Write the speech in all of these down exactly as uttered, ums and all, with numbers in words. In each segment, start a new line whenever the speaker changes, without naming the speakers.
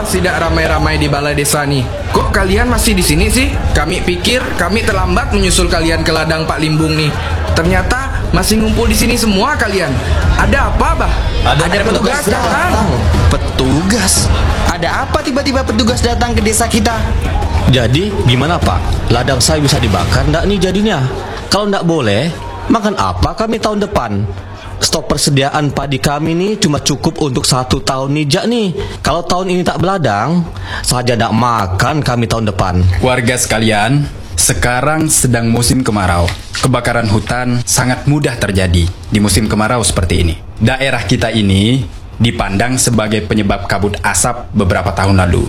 jelas tidak ramai-ramai di balai desa nih. Kok kalian masih di sini sih? Kami pikir kami terlambat menyusul kalian ke ladang Pak Limbung nih. Ternyata masih ngumpul di sini semua kalian. Ada apa, Bah?
Ada,
Ada petugas datang.
Petugas? Ada apa tiba-tiba petugas datang ke desa kita?
Jadi gimana Pak? Ladang saya bisa dibakar ndak nih jadinya? Kalau ndak boleh, makan apa kami tahun depan? Stok persediaan padi kami nih cuma cukup untuk satu tahun nijak nih. Kalau tahun ini tak beladang, saja ndak makan kami tahun depan.
Warga sekalian, sekarang sedang musim kemarau. Kebakaran hutan sangat mudah terjadi di musim kemarau seperti ini. Daerah kita ini dipandang sebagai penyebab kabut asap beberapa tahun lalu.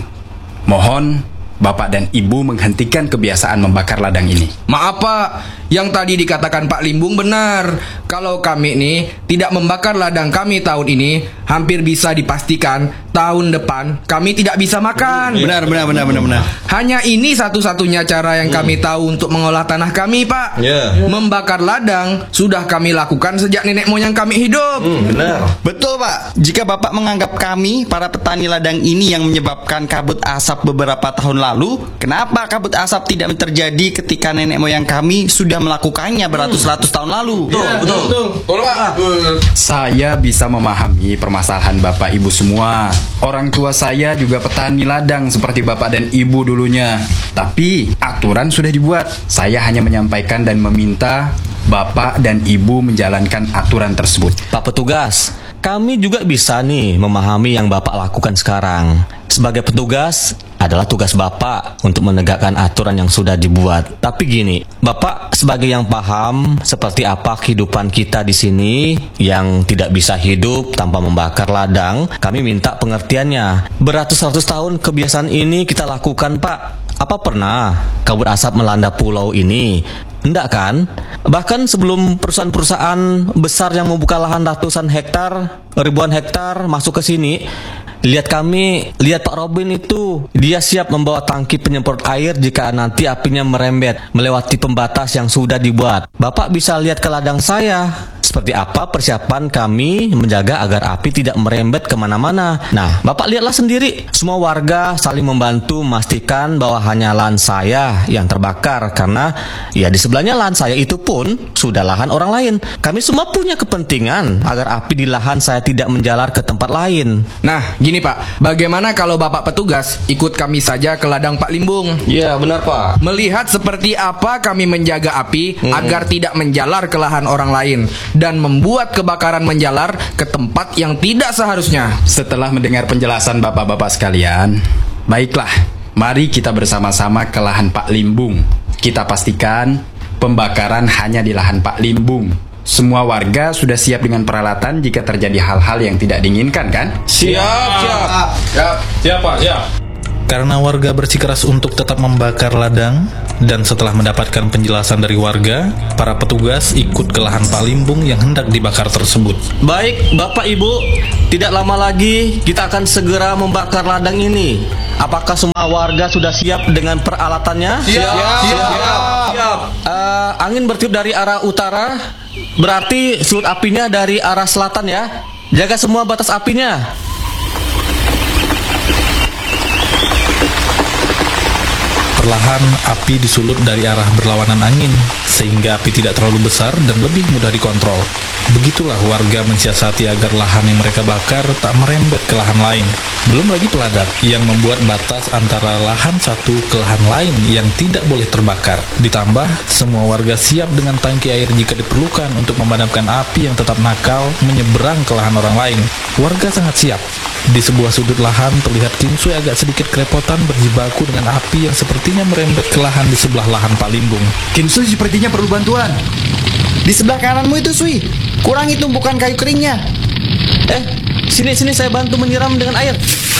Mohon Bapak dan Ibu menghentikan kebiasaan membakar ladang ini.
Maaf Pak, yang tadi dikatakan Pak Limbung benar. Kalau kami nih tidak membakar ladang kami tahun ini, hampir bisa dipastikan tahun depan kami tidak bisa makan.
Benar, benar, benar, benar, benar.
Hanya ini satu-satunya cara yang kami tahu untuk mengolah tanah kami, Pak.
Ya.
Membakar ladang sudah kami lakukan sejak nenek moyang kami hidup.
Hmm, benar.
Betul Pak, jika Bapak menganggap kami, para petani ladang ini yang menyebabkan kabut asap beberapa tahun lalu, kenapa kabut asap tidak terjadi ketika nenek moyang kami sudah melakukannya beratus-ratus tahun lalu?
Betul, betul.
Betul, Pak.
Saya bisa memahami permasalahan Bapak Ibu semua. Orang tua saya juga petani ladang seperti Bapak dan Ibu dulunya. Tapi aturan sudah dibuat. Saya hanya menyampaikan dan meminta Bapak dan Ibu menjalankan aturan tersebut.
Pak Petugas, kami juga bisa nih memahami yang Bapak lakukan sekarang. Sebagai petugas, adalah tugas Bapak untuk menegakkan aturan yang sudah dibuat. Tapi gini, Bapak sebagai yang paham seperti apa kehidupan kita di sini yang tidak bisa hidup tanpa membakar ladang, kami minta pengertiannya. Beratus-ratus tahun kebiasaan ini kita lakukan, Pak. Apa pernah kabut asap melanda pulau ini? Enggak kan? Bahkan sebelum perusahaan-perusahaan besar yang membuka lahan ratusan hektar, ribuan hektar masuk ke sini, lihat kami, lihat Pak Robin itu, dia siap membawa tangki penyemprot air jika nanti apinya merembet melewati pembatas yang sudah dibuat. Bapak bisa lihat ke ladang saya, seperti apa persiapan kami menjaga agar api tidak merembet kemana-mana. Nah, Bapak lihatlah sendiri, semua warga saling membantu memastikan bahwa hanya lahan saya yang terbakar, karena ya di sebelahnya lahan saya itu pun sudah lahan orang lain. Kami semua punya kepentingan agar api di lahan saya tidak menjalar ke tempat lain.
Nah, gini Pak, bagaimana kalau Bapak petugas ikut kami saja ke ladang Pak Limbung?
Iya, benar Pak.
Melihat seperti apa kami menjaga api hmm. agar tidak menjalar ke lahan orang lain dan membuat kebakaran menjalar ke tempat yang tidak seharusnya.
Setelah mendengar penjelasan Bapak-Bapak sekalian, baiklah, mari kita bersama-sama ke lahan Pak Limbung. Kita pastikan pembakaran hanya di lahan Pak Limbung. Semua warga sudah siap dengan peralatan jika terjadi hal-hal yang tidak diinginkan, kan?
Siap, siap.
Siap.
Siap Pak, siap. Karena warga bersikeras untuk tetap membakar ladang, dan setelah mendapatkan penjelasan dari warga, para petugas ikut ke lahan Pak Limbung yang hendak dibakar tersebut.
Baik, Bapak Ibu, tidak lama lagi kita akan segera membakar ladang ini. Apakah semua warga sudah siap dengan peralatannya?
Siap.
Siap.
Siap.
Siap. Uh, angin bertiup dari arah utara, berarti sudut apinya dari arah selatan ya. Jaga semua batas apinya.
Perlahan api disulut dari arah berlawanan angin, sehingga api tidak terlalu besar dan lebih mudah dikontrol. Begitulah warga mensiasati agar lahan yang mereka bakar tak merembet ke lahan lain. Belum lagi peladak yang membuat batas antara lahan satu ke lahan lain yang tidak boleh terbakar. Ditambah, semua warga siap dengan tangki air jika diperlukan untuk memadamkan api yang tetap nakal menyeberang ke lahan orang lain. Warga sangat siap. Di sebuah sudut lahan terlihat Kim Sui agak sedikit kerepotan berjibaku dengan api yang sepertinya merembet ke lahan di sebelah lahan Pak Limbung.
Kim Sui sepertinya perlu bantuan. Di sebelah kananmu itu Sui, kurangi tumpukan kayu keringnya.
Eh, sini sini saya bantu menyiram dengan air.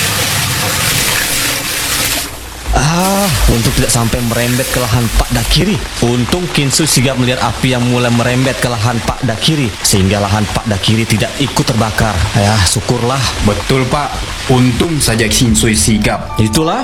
Ah, untuk tidak sampai merembet ke lahan Pak Dakiri. Untung Kinsu sigap melihat api yang mulai merembet ke lahan Pak Dakiri, sehingga lahan Pak Dakiri tidak ikut terbakar. Ya, syukurlah.
Betul Pak, untung saja Kinsui sigap.
Itulah.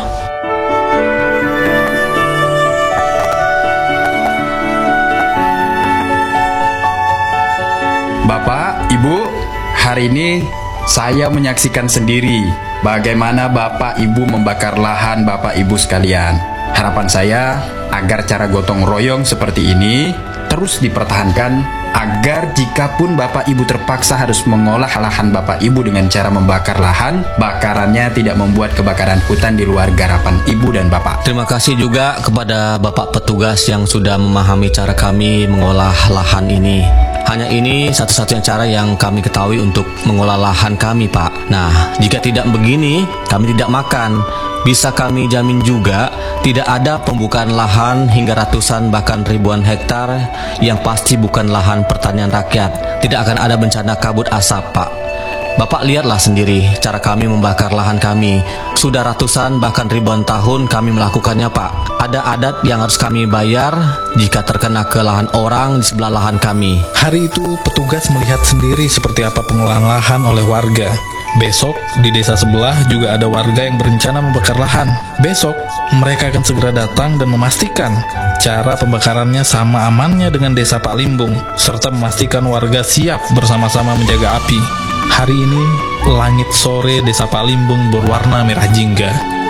Bapak, Ibu, hari ini Saya menyaksikan sendiri bagaimana Bapak Ibu membakar lahan Bapak Ibu sekalian. Harapan saya agar cara gotong royong seperti ini terus dipertahankan, agar jikapun Bapak Ibu terpaksa harus mengolah lahan Bapak Ibu dengan cara membakar lahan, bakarannya tidak membuat kebakaran hutan di luar garapan Ibu dan Bapak.
Terima kasih juga kepada Bapak petugas yang sudah memahami cara kami mengolah lahan ini. Hanya ini satu-satunya cara yang kami ketahui untuk mengolah lahan kami, Pak. Nah, jika tidak begini, kami tidak makan. Bisa kami jamin juga tidak ada pembukaan lahan hingga ratusan bahkan ribuan hektar yang pasti bukan lahan pertanian rakyat. Tidak akan ada bencana kabut asap, Pak. Bapak lihatlah sendiri cara kami membakar lahan kami. Sudah ratusan bahkan ribuan tahun kami melakukannya, Pak. Ada adat yang harus kami bayar jika terkena ke lahan orang di sebelah lahan kami.
Hari itu petugas melihat sendiri seperti apa pengolahan lahan oleh warga. Besok di desa sebelah juga ada warga yang berencana membakar lahan. Besok mereka akan segera datang dan memastikan cara pembakarannya sama amannya dengan desa Pak Limbung, serta memastikan warga siap bersama-sama menjaga api. Hari ini langit sore desa Pak Limbung berwarna merah jingga.